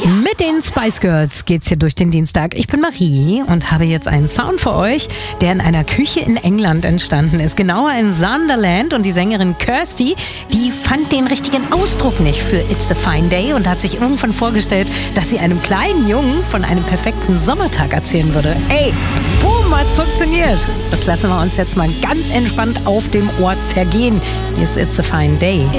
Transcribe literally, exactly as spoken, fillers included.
Mit den Spice Girls geht's hier durch den Dienstag. Ich bin Marie und habe jetzt einen Sound für euch, der in einer Küche in England entstanden ist. Genauer in Sunderland, und die Sängerin Kirsty, die fand den richtigen Ausdruck nicht für It's a Fine Day und hat sich irgendwann vorgestellt, dass sie einem kleinen Jungen von einem perfekten Sommertag erzählen würde. Ey, boom, hat's funktioniert. Das lassen wir uns jetzt mal ganz entspannt auf dem Ohr zergehen. Hier ist It's a Fine Day.